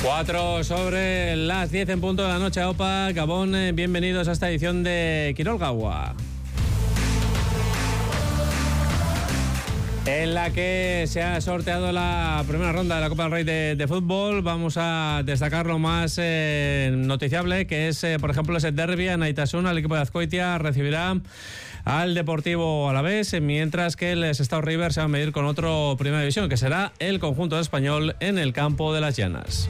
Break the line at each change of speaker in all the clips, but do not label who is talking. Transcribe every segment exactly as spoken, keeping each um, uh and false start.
Cuatro sobre las diez en punto de la noche. Opa, Gabón, bienvenidos a esta edición de Quirol Gaua, en la que se ha sorteado la primera ronda de la Copa del Rey de, de fútbol. Vamos a destacar lo más eh, noticiable, que es, eh, por ejemplo, ese derbi. Anaitasuna, el equipo de Azkoitia, recibirá al Deportivo Alavés, mientras que el Sestao River se va a medir con otro Primera División, que será el conjunto español en el campo de las Llanas.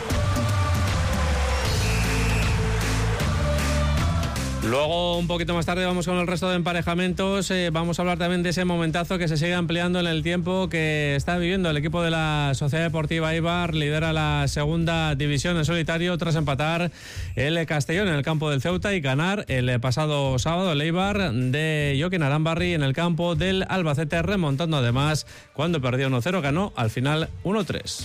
Luego, un poquito más tarde, vamos con el resto de emparejamientos. Eh, vamos a hablar también de ese momentazo que se sigue ampliando en el tiempo que está viviendo el equipo de la Sociedad Deportiva Eibar. Lidera la segunda división en solitario tras empatar el Castellón en el campo del Ceuta y ganar el pasado sábado el Eibar de Joaquín Arambarri en el campo del Albacete, remontando además cuando perdió uno cero, ganó al final uno tres.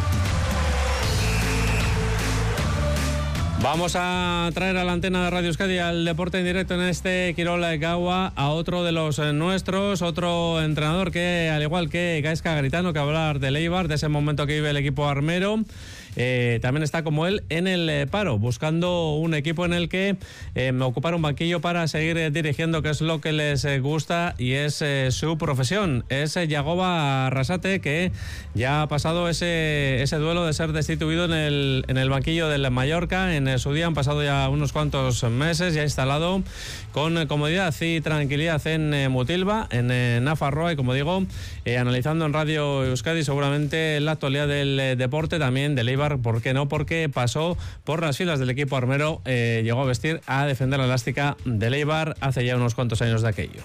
Vamos a traer a la antena de Radio Euskadi al deporte en directo en este Quirol Gaua a otro de los nuestros, otro entrenador que, al igual que Gaizka Garitano, que va a hablar del Eibar, de ese momento que vive el equipo armero. Eh, también está como él en el eh, paro, buscando un equipo en el que eh, ocupar un banquillo para seguir eh, dirigiendo, que es lo que les eh, gusta y es eh, su profesión. Es eh, Yagoba Arrasate, que ya ha pasado ese, ese duelo de ser destituido en el, en el banquillo del Mallorca. En eh, su día han pasado ya unos cuantos meses, ya instalado con eh, comodidad y tranquilidad en eh, Mutilva, en eh, Nafarroa, y como digo, eh, analizando en Radio Euskadi seguramente la actualidad del eh, deporte, también del Eibar. ¿Por qué no? Porque pasó por las filas del equipo armero, eh, llegó a vestir, a defender la elástica del Eibar hace ya unos cuantos años de aquello.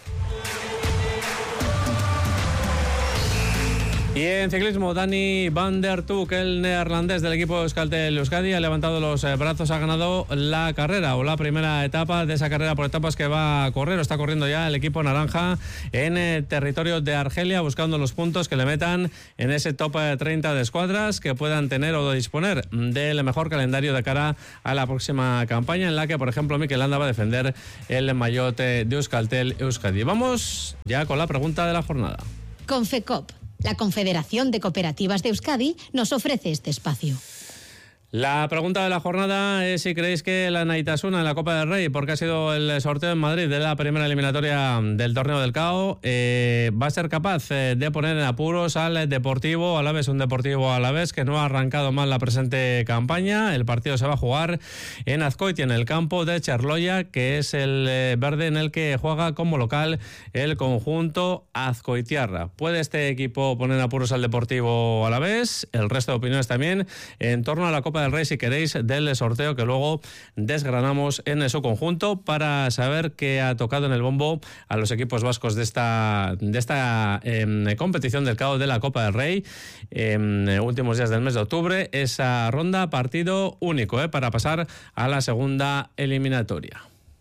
Y en ciclismo, Dani van der Tuk, el neerlandés del equipo Euskaltel Euskadi, ha levantado los brazos, ha ganado la carrera o la primera etapa de esa carrera por etapas que va a correr, o está corriendo ya el equipo naranja en el territorio de Argelia, buscando los puntos que le metan en ese top treinta de escuadras, que puedan tener o disponer del mejor calendario de cara a la próxima campaña, en la que, por ejemplo, Mikel Landa va a defender el maillot de Euskaltel Euskadi. Vamos ya con la pregunta de la jornada.
Confecop, la Confederación de Cooperativas de Euskadi, nos ofrece este espacio.
La pregunta de la jornada es si creéis que la Anaitasuna en la Copa del Rey, porque ha sido el sorteo en Madrid de la primera eliminatoria del torneo del C A O, eh, va a ser capaz eh, de poner en apuros al Deportivo Alavés, un Deportivo Alavés que no ha arrancado mal la presente campaña. El partido se va a jugar en Azkoitia, en el campo de Charloya, que es el eh, verde en el que juega como local el conjunto azcoitiarra. ¿Puede este equipo poner en apuros al Deportivo Alavés? El resto de opiniones también en torno a la Copa del Rey, si queréis, del sorteo que luego desgranamos en su conjunto para saber qué ha tocado en el bombo a los equipos vascos de esta de esta eh, competición del C A O de la Copa del Rey en eh, últimos días del mes de octubre. Esa ronda, partido único eh, para pasar a la segunda eliminatoria.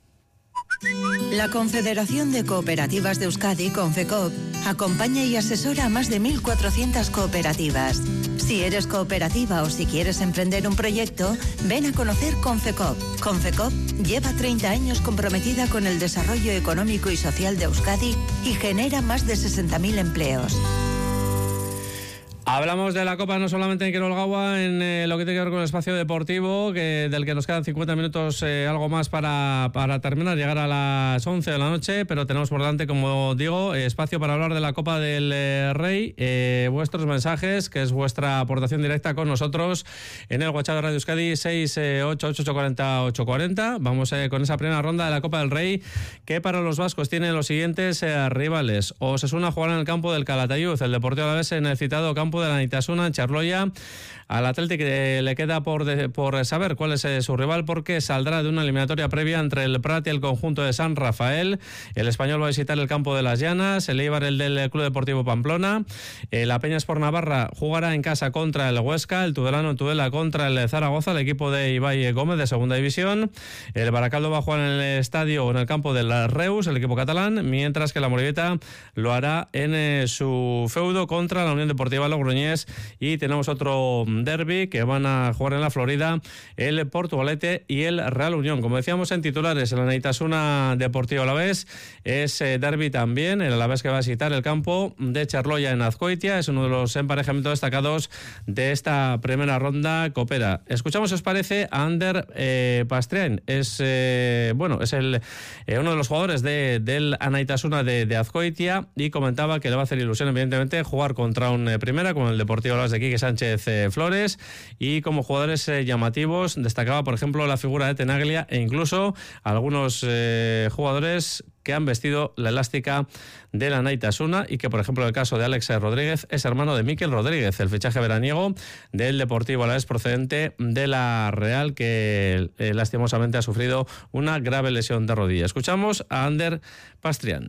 La Confederación de Cooperativas de Euskadi, Confecop, acompaña y asesora a más de mil cuatrocientas cooperativas. Si eres cooperativa o si quieres emprender un proyecto, ven a conocer Confecop. Confecop lleva treinta años comprometida con el desarrollo económico y social de Euskadi y genera más de sesenta mil empleos.
Hablamos de la Copa no solamente en Quirol Gaua, en eh, lo que tiene que ver con el espacio deportivo, que, del que nos quedan cincuenta minutos, eh, algo más para, para terminar, llegar a las once de la noche, pero tenemos por delante, como digo, eh, espacio para hablar de la Copa del eh, Rey. Eh, vuestros mensajes, que es vuestra aportación directa con nosotros en el WhatsApp de Radio Euskadi, seis ocho ocho ocho cuatro cero ocho cuatro cero. Vamos eh, con esa primera ronda de la Copa del Rey, que para los vascos tiene los siguientes eh, rivales. Osasuna jugará en el campo del Calatayud, el Deportivo Alavés en el citado campo de la Anaitasuna en Charloya. Al Athletic eh, le queda por, de, por saber cuál es eh, su rival, porque saldrá de una eliminatoria previa entre el Prat y el conjunto de San Rafael. El Español va a visitar el campo de las Llanas, el Eibar el del Club Deportivo Pamplona. Eh, la Peña Sport Navarra jugará en casa contra el Huesca, el Tudelano en Tudela contra el Zaragoza, el equipo de Ibai Gómez de segunda división. El Baracaldo va a jugar en el estadio o en el campo del Reus, el equipo catalán, mientras que la Morevieta lo hará en eh, su feudo contra la Unión Deportiva Logroñés. Y tenemos otro derbi que van a jugar en la Florida el Portugalete y el Real Unión. Como decíamos en titulares, el Anaitasuna Deportivo Alavés es eh, derbi también, el Alavés que va a visitar el campo de Charloya en Azcoitia, es uno de los emparejamientos destacados de esta primera ronda copera. Escuchamos, si os parece, a Ander eh, Pastriain, es eh, bueno, es el eh, uno de los jugadores de, del Anaitasuna de, de Azcoitia, y comentaba que le va a hacer ilusión, evidentemente, jugar contra un eh, primera, como el Deportivo Alavés de Quique Sánchez eh, Flores, y como jugadores eh, llamativos destacaba, por ejemplo, la figura de Tenaglia e incluso algunos eh, jugadores que han vestido la elástica de la Anaitasuna, y que, por ejemplo, el caso de Alex Rodríguez es hermano de Miquel Rodríguez, el fichaje veraniego del Deportivo Alavés procedente de la Real, que eh, lastimosamente ha sufrido una grave lesión de rodilla. Escuchamos a Ander Pastriain.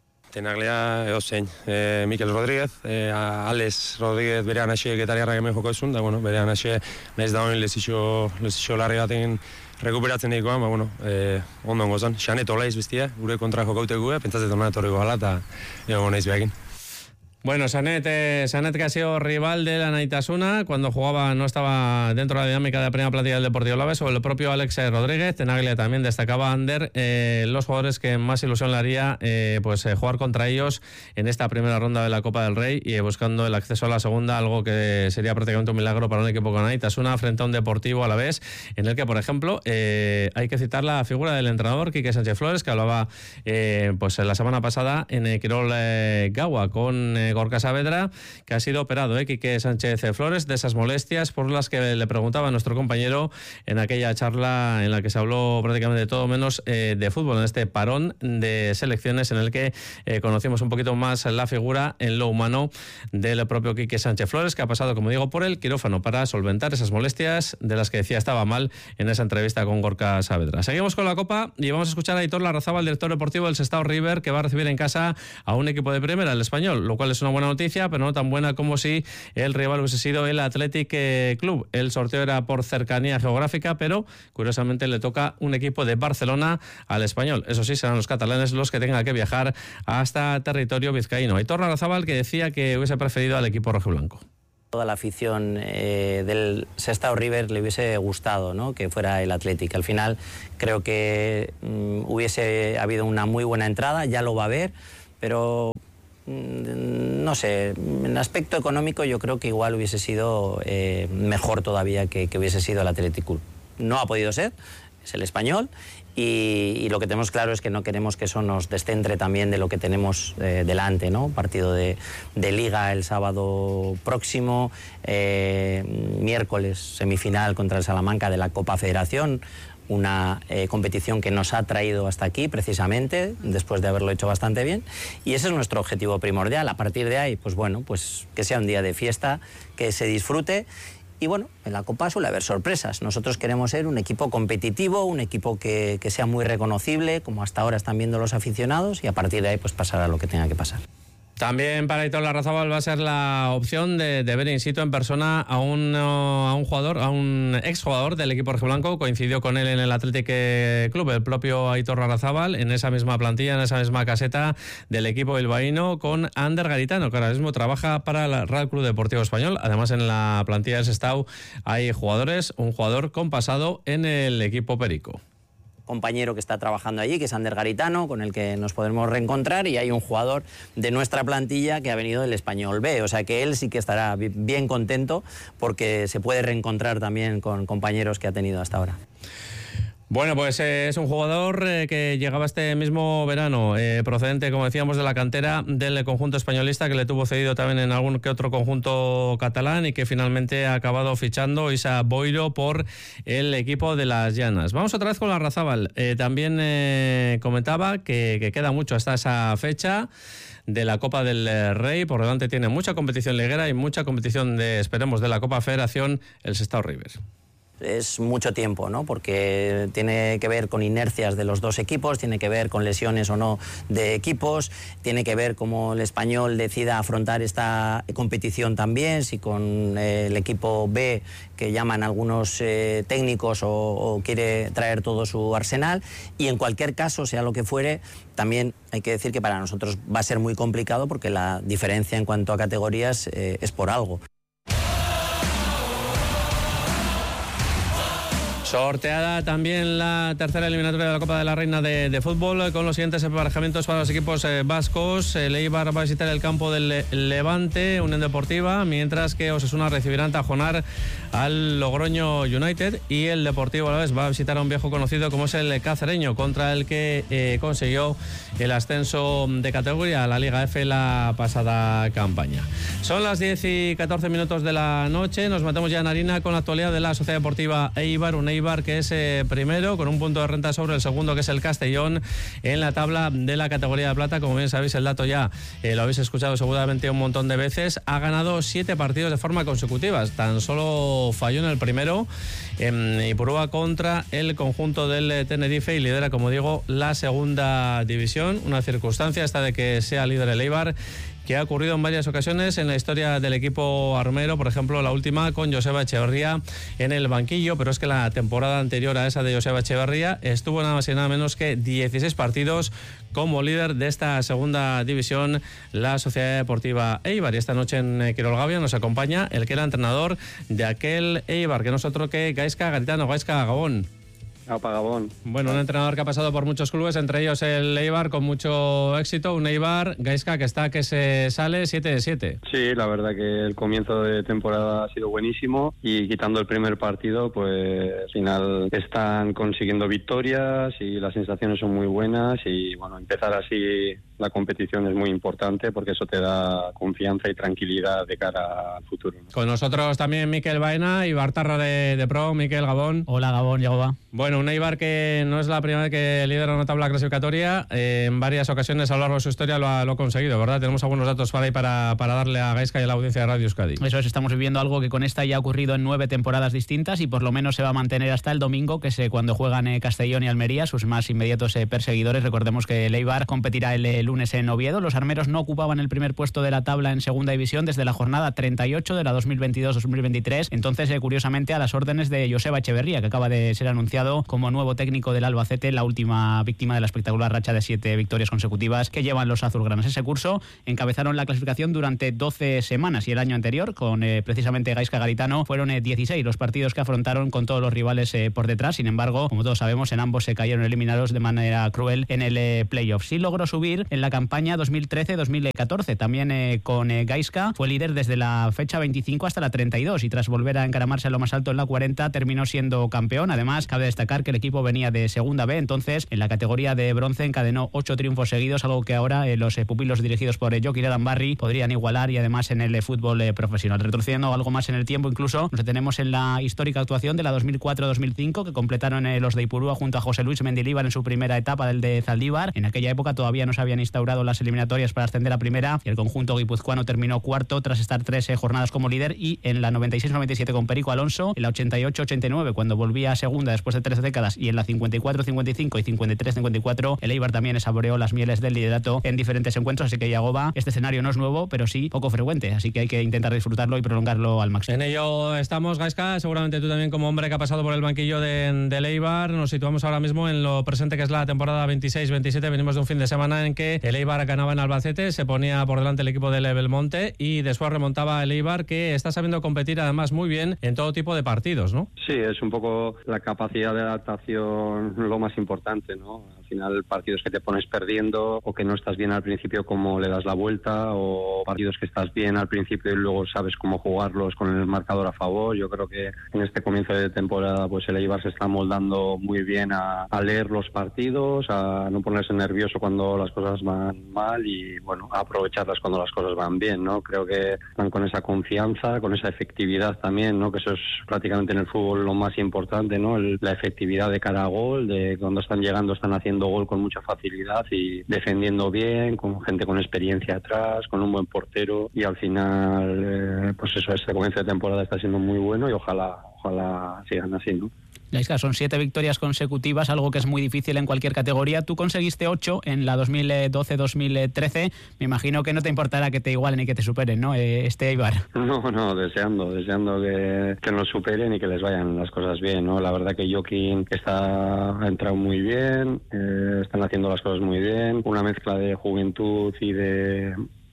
Tenaglia edozein, e, Mikel Rodríguez, e, Alex Rodríguez berean hasiek etariarrak hemen joko ezun, da, bueno, berean hasiek nahiz da honen lezixo, lezixo larri baten rekuperatzen daikoan, ba, bueno, e, ondo gozan. Xanet olaiz bestia, gure kontra jokaute gue, pentsatzen dut etorriko gala, eta egon naiz behakin.
Bueno, Sanet, eh, Sanet, que ha sido rival de la Anaitasuna cuando jugaba, no estaba dentro de la dinámica de la primera plantilla del Deportivo Alavés, o el propio Alex Rodríguez. Tenaglia también destacaba a Ander, eh, los jugadores que más ilusión le haría eh, pues eh, jugar contra ellos en esta primera ronda de la Copa del Rey, y eh, buscando el acceso a la segunda, algo que sería prácticamente un milagro para un equipo con Anaitasuna frente a un Deportivo Alavés, en el que, por ejemplo, eh, hay que citar la figura del entrenador Quique Sánchez Flores, que hablaba eh, pues la semana pasada en eh, Quirol eh, Gaua con eh, Gorka Saavedra, que ha sido operado, ¿eh? Quique Sánchez Flores, de esas molestias por las que le preguntaba a nuestro compañero en aquella charla en la que se habló prácticamente de todo menos eh, de fútbol, en este parón de selecciones en el que eh, conocimos un poquito más la figura en lo humano del propio Quique Sánchez Flores, que ha pasado, como digo, por el quirófano para solventar esas molestias de las que decía estaba mal en esa entrevista con Gorka Saavedra. Seguimos con la Copa y vamos a escuchar a Aitor Larrazábal, el director deportivo del Sestao River, que va a recibir en casa a un equipo de primera, el Español, lo cual es una buena noticia, pero no tan buena como si el rival hubiese sido el Athletic Club. El sorteo era por cercanía geográfica, pero curiosamente le toca un equipo de Barcelona al Español. Eso sí, serán los catalanes los que tengan que viajar hasta territorio vizcaíno. Aitor Larrazábal, que decía que hubiese preferido al equipo rojiblanco.
Toda la afición eh, del Sestao River le hubiese gustado, ¿no?, que fuera el Athletic. Al final creo que mm, hubiese habido una muy buena entrada, ya lo va a haber, pero no sé, en aspecto económico yo creo que igual hubiese sido eh, mejor todavía que, que hubiese sido el Athletic Club. No ha podido ser, es el Español, y, y lo que tenemos claro es que no queremos que eso nos descentre también de lo que tenemos eh, delante, ¿no? Partido de, de Liga el sábado próximo, eh, miércoles semifinal contra el Salamanca de la Copa Federación, una eh, competición que nos ha traído hasta aquí precisamente, después de haberlo hecho bastante bien, y ese es nuestro objetivo primordial. A partir de ahí, pues bueno, pues que sea un día de fiesta, que se disfrute, y bueno, en la Copa suele haber sorpresas. Nosotros queremos ser un equipo competitivo, un equipo que, que sea muy reconocible, como hasta ahora están viendo los aficionados, y a partir de ahí pues pasará lo que tenga que pasar.
También para Aitor Larrazábal va a ser la opción de, de ver in situ en persona a un, a un jugador, a un exjugador del equipo rojiblanco. Coincidió con él en el Athletic Club, el propio Aitor Larrazábal, en esa misma plantilla, en esa misma caseta del equipo bilbaíno, con Ander Garitano, que ahora mismo trabaja para el Real Club Deportivo Español. Además, en la plantilla del Sestao hay jugadores, un jugador con pasado en el equipo perico.
Compañero que está trabajando allí, que es Ander Garitano, con el que nos podremos reencontrar, y hay un jugador de nuestra plantilla que ha venido del Español B, o sea que él sí que estará bien contento porque se puede reencontrar también con compañeros que ha tenido hasta ahora.
Bueno, pues eh, es un jugador eh, que llegaba este mismo verano, eh, procedente, como decíamos, de la cantera del conjunto españolista, que le tuvo cedido también en algún que otro conjunto catalán, y que finalmente ha acabado fichando Isa Boiro por el equipo de las Llanas. Vamos otra vez con Larrazábal. Eh, también eh, comentaba que, que queda mucho hasta esa fecha de la Copa del Rey. Por delante tiene mucha competición liguera y mucha competición, de esperemos, de la Copa Federación, el Sestao River.
Es mucho tiempo, ¿no? Porque tiene que ver con inercias de los dos equipos, tiene que ver con lesiones o no de equipos, tiene que ver cómo el Español decida afrontar esta competición también, si con eh, el equipo B, que llaman algunos eh, técnicos, o, o quiere traer todo su arsenal, y en cualquier caso, sea lo que fuere, también hay que decir que para nosotros va a ser muy complicado porque la diferencia en cuanto a categorías eh, es por algo.
Sorteada también la tercera eliminatoria de la Copa de la Reina de, de fútbol, con los siguientes emparejamientos para los equipos eh, vascos. El Eibar va a visitar el campo del Le- Levante, Unión Deportiva, mientras que Osasuna recibirá en Tajonar al Logroño United, y el Deportivo Alavés va a visitar a un viejo conocido como es el Cacereño, contra el que eh, consiguió el ascenso de categoría a la Liga F la pasada campaña. Son las diez y catorce minutos de la noche, nos metemos ya en harina con la actualidad de la Sociedad Deportiva Eibar, un Eibar que es eh, primero con un punto de renta sobre el segundo, que es el Castellón, en la tabla de la categoría de plata. Como bien sabéis, el dato ya eh, lo habéis escuchado seguramente un montón de veces. Ha ganado siete partidos de forma consecutiva, tan solo falló en el primero en Ipurúa contra el conjunto del eh, Tenerife, y lidera, como digo, la segunda división. Una circunstancia esta de que sea líder el Eibar, que ha ocurrido en varias ocasiones en la historia del equipo armero, por ejemplo la última con Joseba Echeverría en el banquillo, pero es que la temporada anterior a esa de Joseba Echeverría estuvo nada más y nada menos que dieciséis partidos como líder de esta segunda división, la Sociedad Deportiva Eibar. Y esta noche en Quirolgavia nos acompaña el que era entrenador de aquel Eibar, que no es otro que Gaizka Garitano. Gaizka, Gabón.
Apagabón.
Bueno, un entrenador que ha pasado por muchos clubes, entre ellos el Eibar, con mucho éxito. Un Eibar, Gaizka, que está que se sale siete de siete.
Sí, la verdad que el comienzo de temporada ha sido buenísimo, y quitando el primer partido, pues al final están consiguiendo victorias y las sensaciones son muy buenas, y bueno, empezar así la competición es muy importante porque eso te da confianza y tranquilidad de cara al futuro, ¿no? Con
nosotros también Mikel Baena y Bartarra de, de Pro. Mikel, Gabón.
Hola, Gabón, Yagoba.
Bueno, un Eibar que no es la primera vez que lidera una tabla clasificatoria, eh, en varias ocasiones a lo largo de su historia lo ha, lo ha conseguido, ¿verdad? Tenemos algunos datos para ahí para, para darle a Gaizka y a la audiencia de Radio Euskadi.
Eso es, estamos viviendo algo que con esta ya ha ocurrido en nueve temporadas distintas, y por lo menos se va a mantener hasta el domingo, que es eh, cuando juegan eh, Castellón y Almería, sus más inmediatos eh, perseguidores. Recordemos que el Eibar competirá el eh, lunes en Oviedo. Los armeros no ocupaban el primer puesto de la tabla en segunda división desde la jornada treinta y ocho de la dos mil veintidós dos mil veintitrés, entonces eh, curiosamente a las órdenes de Joseba Echeverría, que acaba de ser anunciado como nuevo técnico del Albacete, la última víctima de la espectacular racha de siete victorias consecutivas que llevan los azulgranas. Ese curso encabezaron la clasificación durante doce semanas, y el año anterior, con eh, precisamente Gaizka Garitano, fueron eh, dieciséis los partidos que afrontaron con todos los rivales eh, por detrás. Sin embargo, como todos sabemos, en ambos se cayeron eliminados de manera cruel en el eh, playoff. Sí logró subir en la campaña dos mil trece dos mil catorce, también eh, con eh, Gaizka, fue líder desde la fecha veinticinco hasta la treinta y dos, y tras volver a encaramarse a lo más alto en la cuarenta, terminó siendo campeón. Además, cabe destacar que el equipo venía de segunda B, entonces en la categoría de bronce encadenó ocho triunfos seguidos, algo que ahora eh, los eh, pupilos dirigidos por eh, Jokin Arambarri podrían igualar, y además en el eh, fútbol eh, profesional. Retrocediendo algo más en el tiempo, incluso nos detenemos en la histórica actuación de la dos mil cuatro dos mil cinco, que completaron eh, los de Ipurúa junto a José Luis Mendilibar en su primera etapa del de Zaldívar. En aquella época todavía no se habían instaurado las eliminatorias para ascender a primera, y el conjunto guipuzcoano terminó cuarto tras estar tres eh, jornadas como líder, y en la noventa y seis noventa y siete con Perico Alonso, en la ochenta y ocho ochenta y nueve cuando volvía a segunda después de tres décadas, y en la cincuenta y cuatro cincuenta y cinco y cincuenta y tres cincuenta y cuatro el Eibar también saboreó las mieles del liderato en diferentes encuentros. Así que, Yagoba, este escenario no es nuevo, pero sí poco frecuente, así que hay que intentar disfrutarlo y prolongarlo al máximo.
En ello estamos, Gaizka. Seguramente tú también, como hombre que ha pasado por el banquillo de, del Eibar, nos situamos ahora mismo en lo presente, que es la temporada veintiséis veintisiete. Venimos de un fin de semana en que el Eibar ganaba en Albacete, se ponía por delante el equipo del Belmonte, y después remontaba el Eibar, que está sabiendo competir además muy bien en todo tipo de partidos, ¿no?
Sí, es un poco la capacidad de adaptación lo más importante, ¿no? Al final, partidos que te pones perdiendo o que no estás bien al principio, cómo le das la vuelta, o partidos que estás bien al principio y luego sabes cómo jugarlos con el marcador a favor. Yo creo que en este comienzo de temporada pues el Eibar se está moldando muy bien a, a leer los partidos, a no ponerse nervioso cuando las cosas van mal, y bueno, a aprovecharlas cuando las cosas van bien, ¿no? Creo que están con esa confianza, con esa efectividad también, ¿no? Que eso es prácticamente en el fútbol lo más importante, ¿no? El, la efectividad de cara a gol, de cuando están llegando están haciendo gol con mucha facilidad y defendiendo bien, con gente con experiencia atrás, con un buen portero, y al final eh, pues eso, este comienzo de temporada está siendo muy bueno, y ojalá ojalá sigan así, ¿no?
Gaizka, son siete victorias consecutivas, algo que es muy difícil en cualquier categoría. Tú conseguiste ocho en la dos mil doce dos mil trece. Me imagino que no te importará que te igualen y que te superen, ¿no? Eh, este Eibar.
No, no, deseando, deseando que, que nos superen y que les vayan las cosas bien, ¿no? La verdad que Jokin está, ha entrado muy bien, eh, están haciendo las cosas muy bien, una mezcla de juventud y de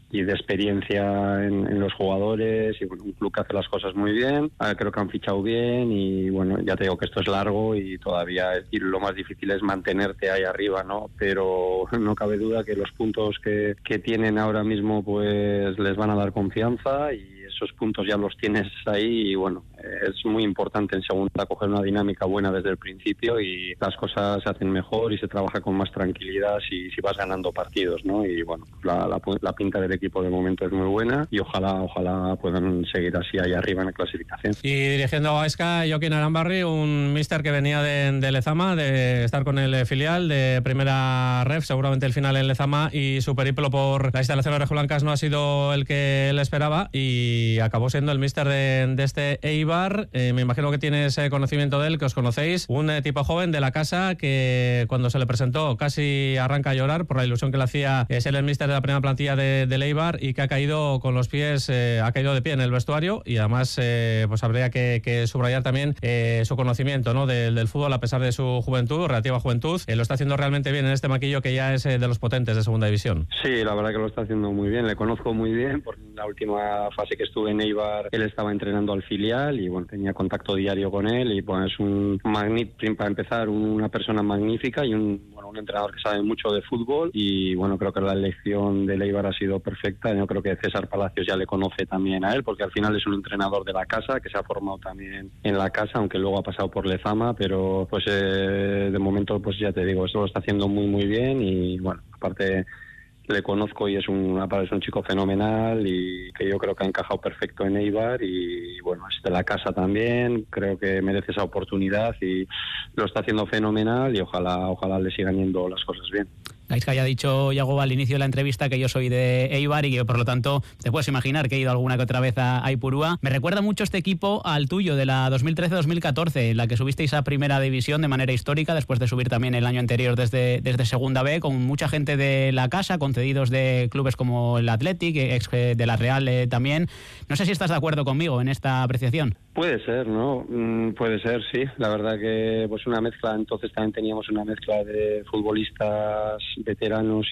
y de experiencia en, en los jugadores, y bueno, un club que hace las cosas muy bien, ah, creo que han fichado bien y bueno, ya te digo que esto es largo y todavía y lo más difícil es mantenerte ahí arriba, ¿no? Pero no cabe duda que los puntos que, que tienen ahora mismo pues les van a dar confianza y esos puntos ya los tienes ahí y bueno, es muy importante en segunda coger una dinámica buena desde el principio y las cosas se hacen mejor y se trabaja con más tranquilidad si, si vas ganando partidos, ¿no? Y bueno, la, la, la pinta del equipo de momento es muy buena y ojalá ojalá puedan seguir así ahí arriba en la clasificación.
Y dirigiendo a Gaizka, Joaquín Arambarri, un míster que venía de, de Lezama, de estar con el filial de primera ref, seguramente el final en Lezama, y su periplo por las instalaciones rojiblancas no ha sido el que él esperaba y acabó siendo el míster de, de este Eibar. Eh, me imagino que tienes eh, conocimiento de él, que os conocéis, un eh, tipo joven de la casa que cuando se le presentó casi arranca a llorar por la ilusión que le hacía eh, ser el míster de la primera plantilla de, de Eibar y que ha caído con los pies, eh, ha caído de pie en el vestuario y además eh, pues habría que, que subrayar también eh, su conocimiento, ¿no? del, del fútbol a pesar de su juventud, relativa juventud. Eh, lo está haciendo realmente bien en este maquillo que ya es eh, de los potentes de segunda división.
Sí, la verdad que lo está haciendo muy bien, le conozco muy bien por la última fase que estuve en Eibar, él estaba entrenando al filial y bueno, tenía contacto diario con él y pues es un magnífico, para empezar, una persona magnífica y un, bueno, un entrenador que sabe mucho de fútbol y bueno, creo que la elección de Eibar ha sido perfecta. Yo creo que César Palacios ya le conoce también a él porque al final es un entrenador de la casa que se ha formado también en la casa, aunque luego ha pasado por Lezama, pero pues eh, de momento pues ya te digo, esto lo está haciendo muy muy bien y bueno, aparte le conozco y es un, es un chico fenomenal y que yo creo que ha encajado perfecto en Eibar y bueno, es de la casa también, creo que merece esa oportunidad y lo está haciendo fenomenal y ojalá ojalá le sigan yendo las cosas bien.
Gaizka ya ha dicho, Yago, al inicio de la entrevista que yo soy de Eibar y que por lo tanto te puedes imaginar que he ido alguna que otra vez a, a Ipurúa. Me recuerda mucho este equipo al tuyo de la dos mil trece dos mil catorce, en la que subisteis a primera división de manera histórica después de subir también el año anterior desde, desde segunda B, con mucha gente de la casa, concedidos de clubes como el Athletic, ex de la Real eh, también. No sé si estás de acuerdo conmigo en esta apreciación.
Puede ser, ¿no? Mm, puede ser, sí. La verdad que pues una mezcla, entonces también teníamos una mezcla de futbolistas veteranos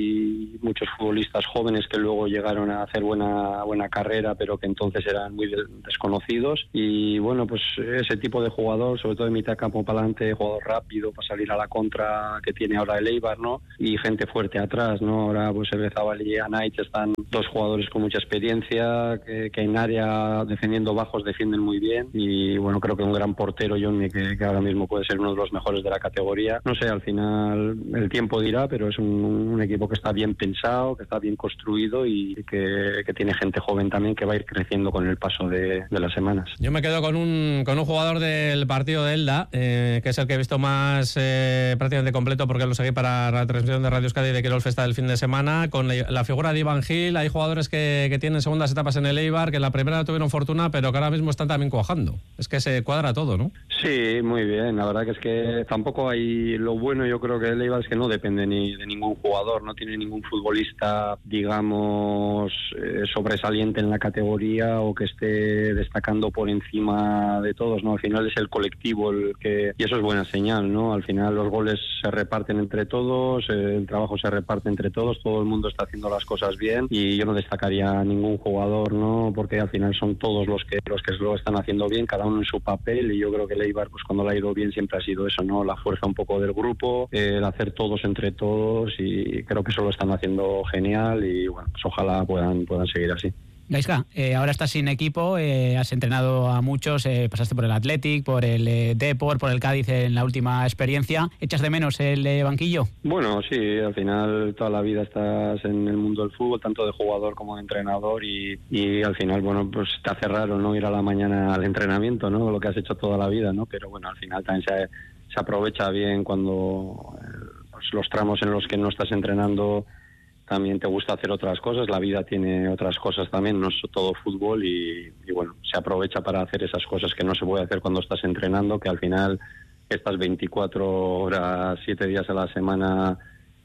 y muchos futbolistas jóvenes que luego llegaron a hacer buena buena carrera, pero que entonces eran muy desconocidos. Y bueno, pues ese tipo de jugador, sobre todo de mitad campo para adelante, jugador rápido para salir a la contra que tiene ahora el Eibar, ¿no? Y gente fuerte atrás, ¿no? Ahora pues el Zabal y Anaich están dos jugadores con mucha experiencia, que, que en área defendiendo bajos defienden muy bien y bueno, creo que un gran portero, Johnny, que, que ahora mismo puede ser uno de los mejores de la categoría. No sé, al final el tiempo dirá, pero es un, un equipo que está bien pensado, que está bien construido y que, que tiene gente joven también que va a ir creciendo con el paso de, de las semanas.
Yo me quedo con un, con un jugador del partido de Elda, eh, que es el que he visto más eh, prácticamente completo porque lo seguí para la transmisión de Radio Euskadi de Quirol Festa del fin de semana, con la, la figura de Iván Gil. Hay jugadores que, que tienen segundas etapas en el Eibar, que en la primera no tuvieron fortuna, pero que ahora mismo están también cuajando. Es que se cuadra todo, ¿no?
Sí, muy bien. La verdad que es que tampoco hay... Lo bueno yo creo que el Eibar es que no depende ni de ningún jugador, no tiene ningún futbolista, digamos, eh, sobresaliente en la categoría o que esté destacando por encima de todos, ¿no? Al final es el colectivo el que... Y eso es buena señal, ¿no? Al final los goles se reparten entre todos, eh, el trabajo se reparte entre todos, todo el mundo está haciendo las cosas bien y yo no destacaría a ningún jugador, ¿no? Porque al final son todos los que los que lo están haciendo bien, cada uno en su papel y yo creo que el Eibar, pues cuando le ha ido bien siempre ha sido eso, ¿no? La fuerza un poco del grupo, eh, el hacer todos entre todos y creo que eso lo están haciendo genial y bueno, pues ojalá puedan, puedan seguir así.
Gaizka, eh, ahora estás sin equipo, eh, has entrenado a muchos, eh, pasaste por el Athletic, por el eh, Depor, por el Cádiz en la última experiencia. ¿Echas de menos el eh, banquillo?
Bueno, sí, al final toda la vida estás en el mundo del fútbol, tanto de jugador como de entrenador y, y al final, bueno, pues te hace raro no ir a la mañana al entrenamiento, ¿no? Lo que has hecho toda la vida, ¿no? Pero bueno, al final también se, se aprovecha bien cuando eh, pues los tramos en los que no estás entrenando también te gusta hacer otras cosas, la vida tiene otras cosas también, no es todo fútbol y, y bueno, se aprovecha para hacer esas cosas que no se puede hacer cuando estás entrenando, que al final estás veinticuatro horas, siete días a la semana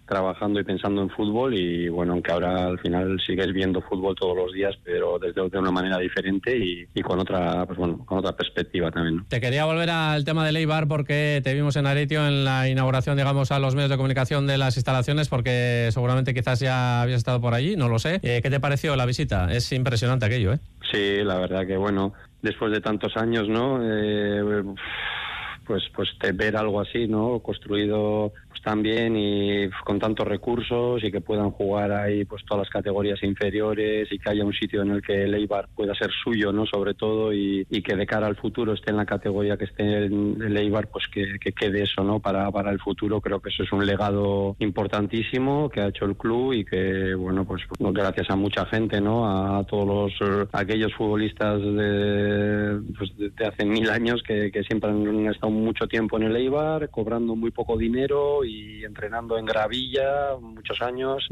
trabajando y pensando en fútbol y bueno, aunque ahora al final sigues viendo fútbol todos los días, pero desde de una manera diferente y, y con otra, pues bueno, con otra perspectiva también, ¿no?
Te quería volver al tema del Eibar porque te vimos en Aretio en la inauguración, digamos, a los medios de comunicación de las instalaciones, porque seguramente quizás ya habías estado por allí, no lo sé. Eh, ¿Qué te pareció la visita? Es impresionante aquello, ¿eh?
Sí, la verdad que bueno, después de tantos años, ¿no? Eh, pues pues te ver algo así, ¿no? Construido pues tan bien y con tantos recursos y que puedan jugar ahí pues todas las categorías inferiores y que haya un sitio en el que el Eibar pueda ser suyo, ¿no? Sobre todo y, y que de cara al futuro esté en la categoría que esté en el Eibar, pues que, que quede eso, ¿no? Para, para el futuro. Creo que eso es un legado importantísimo que ha hecho el club y que, bueno, pues gracias a mucha gente, ¿no? A, a todos los aquellos futbolistas de, pues, de, de hace mil años que, que siempre han estado mucho tiempo en el Eibar, cobrando muy poco dinero y entrenando en gravilla muchos años,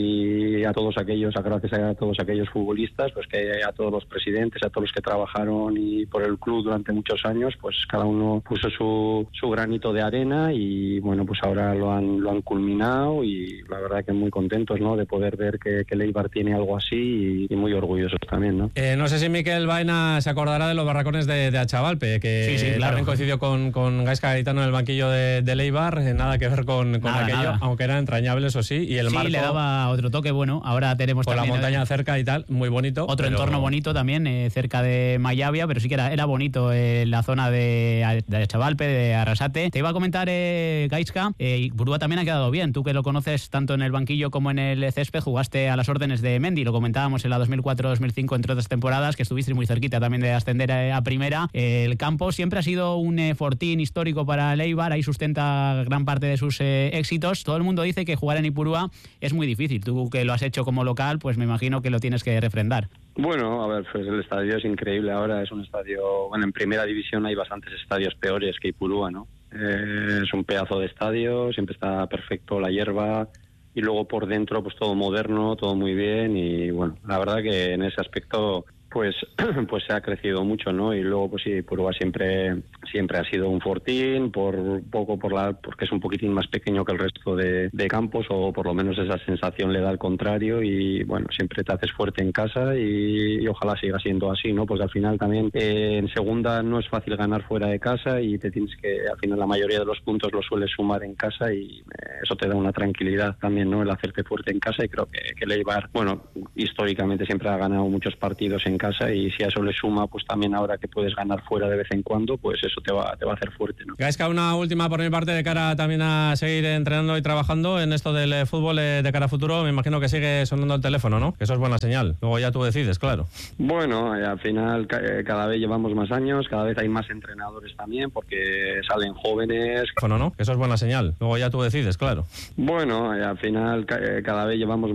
y a todos aquellos, gracias a todos aquellos futbolistas, pues que a todos los presidentes, a todos los que trabajaron y por el club durante muchos años, pues cada uno puso su, su granito de arena y bueno, pues ahora lo han lo han culminado y la verdad que muy contentos, ¿no? De poder ver que, que el Eibar tiene algo así y, y muy orgullosos también, ¿no?
Eh, no sé si Miquel Baena se acordará de los barracones de, de Achavalpe, que
sí, sí, claro.
también coincidió con, con Gaizka Garitano en el banquillo de, de Eibar, eh, nada que ver con, con
nada,
aquello,
nada.
aunque era entrañable, eso sí, y el
sí,
marco
le daba otro toque bueno. Ahora tenemos
con
también
la montaña
eh,
cerca y tal, muy bonito.
otro
pero...
entorno bonito también, eh, cerca de Mayavia, pero sí que era, era bonito eh, la zona de, de Achavalpe, de Arrasate. Te iba a comentar, eh, Gaizka, eh, y Burúa también ha quedado bien. Tú que lo conoces tanto en el banquillo como en el césped, jugaste a las órdenes de Mendy, lo comentábamos en la dos mil cuatro dos mil cinco, entre otras temporadas, que estuviste muy cerquita también de ascender a, a primera. Eh, el campo siempre ha sido un eh, fortín histórico para el Eibar, ahí sustenta gran parte de sus eh, éxitos. Todo el mundo dice que jugar en Ipurúa es muy difícil. Tú que lo has hecho como local, pues me imagino que lo tienes que refrendar.
Bueno, a ver, pues el estadio es increíble ahora, es un estadio, bueno, en primera división hay bastantes estadios peores que Ipurúa, ¿no? Eh, es un pedazo de estadio, siempre está perfecto la hierba y luego por dentro pues todo moderno, todo muy bien y bueno, la verdad que en ese aspecto pues pues se ha crecido mucho, ¿no? Y luego pues sí, Ipurúa siempre siempre ha sido un fortín, por poco por la porque es un poquitín más pequeño que el resto de, de campos, o por lo menos esa sensación le da al contrario, y bueno, siempre te haces fuerte en casa y, y ojalá siga siendo así, ¿no? Pues al final también eh, en segunda no es fácil ganar fuera de casa y te tienes que, al final la mayoría de los puntos los sueles sumar en casa y eh, eso te da una tranquilidad también, ¿no? El hacerte fuerte en casa, y creo que, que el Eibar, bueno, históricamente siempre ha ganado muchos partidos en casa, y si a eso le suma pues también ahora que puedes ganar fuera de vez en cuando, pues eso te va te va a hacer fuerte, ¿no?
Gaizka, una última por mi parte de cara también a seguir entrenando y trabajando en esto del eh, fútbol eh, de cara a futuro. Me imagino que sigue sonando el teléfono, ¿no? Que eso es buena señal. Luego ya tú decides, claro.
Bueno, eh, al final ca- eh, cada vez llevamos más años, cada vez hay más entrenadores también porque salen jóvenes.
Bueno, ¿no? Que eso es buena señal. Luego ya tú decides, claro.
Bueno, eh, al final ca- eh, cada vez llevamos